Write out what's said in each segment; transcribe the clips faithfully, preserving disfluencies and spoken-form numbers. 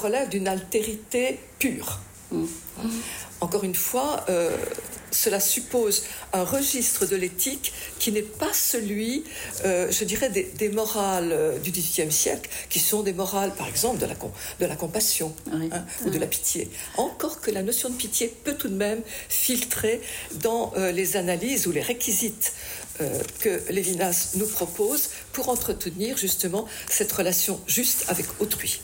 relève d'une altérité pure. Mmh. Encore une fois, euh, cela suppose un registre de l'éthique qui n'est pas celui, euh, je dirais, des, des morales du dix-huitième siècle, qui sont des morales, par exemple, de la, de la compassion, oui. hein, ou de la pitié. Encore que la notion de pitié peut tout de même filtrer dans euh, les analyses ou les réquisites euh, que Lévinas nous propose pour entretenir justement cette relation juste avec autrui.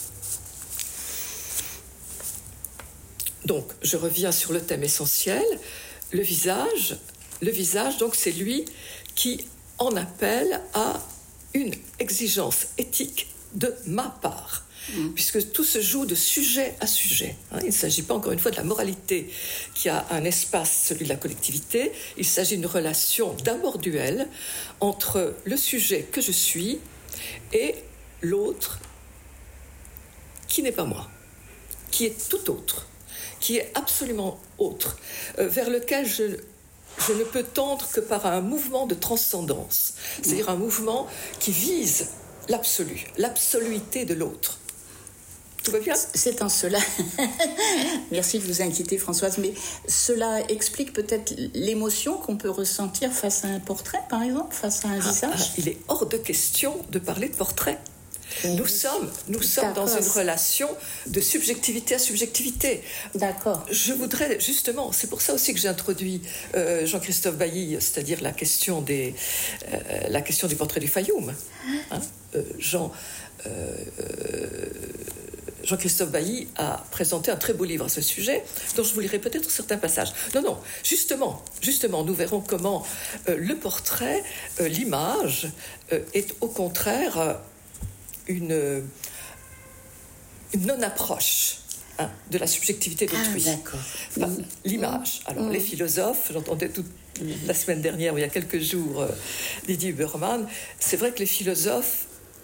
Donc, je reviens sur le thème essentiel, le visage. Le visage, donc, c'est lui qui en appelle à une exigence éthique de ma part, mmh. puisque tout se joue de sujet à sujet. Hein. Il ne s'agit pas, encore une fois, de la moralité qui a un espace, celui de la collectivité. Il s'agit d'une relation d'abord duel entre le sujet que je suis et l'autre qui n'est pas moi, qui est tout autre, qui est absolument autre, euh, vers lequel je, je ne peux tendre que par un mouvement de transcendance, c'est-à-dire un mouvement qui vise l'absolu, l'absoluité de l'autre. Tout va bien ? C'est en cela. Merci de vous inquiéter, Françoise, mais cela explique peut-être l'émotion qu'on peut ressentir face à un portrait, par exemple, face à un ah, visage. Ah, il est hors de question de parler de portrait. Nous sommes, nous sommes dans une relation de subjectivité à subjectivité. D'accord. Je voudrais justement, c'est pour ça aussi que j'ai introduit euh, Jean-Christophe Bailly, c'est-à-dire la question des, euh, la question du portrait du Fayoum. Hein euh, Jean, euh, Jean-Christophe Bailly a présenté un très beau livre à ce sujet, dont je vous lirai peut-être certains passages. Non, non, justement, justement, nous verrons comment euh, le portrait, euh, l'image, euh, est au contraire euh, Une, une non-approche hein, de la subjectivité d'autrui. Ah, d'accord. Enfin, l'image. Alors, mmh. les philosophes, j'entendais toute la semaine dernière, ou il y a quelques jours, euh, Didier Huberman, c'est vrai que les philosophes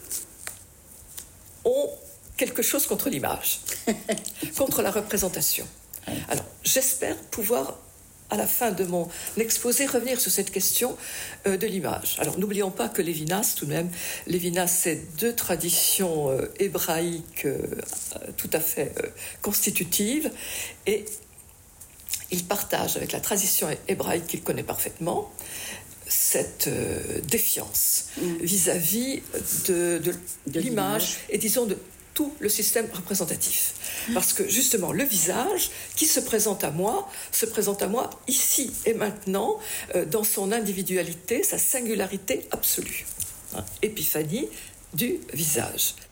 ont quelque chose contre l'image, contre la représentation. Alors, j'espère pouvoir, à la fin de mon exposé, revenir sur cette question euh, de l'image. Alors, n'oublions pas que Lévinas, tout de même, Lévinas, c'est deux traditions euh, hébraïques euh, tout à fait euh, constitutives, et il partage avec la tradition hébraïque qu'il connaît parfaitement cette euh, défiance mmh. vis-à-vis de, de, de l'image, l'image et, disons, de tout le système représentatif. Parce que, justement, le visage qui se présente à moi, se présente à moi ici et maintenant, euh, dans son individualité, sa singularité absolue. Hein, épiphanie du visage.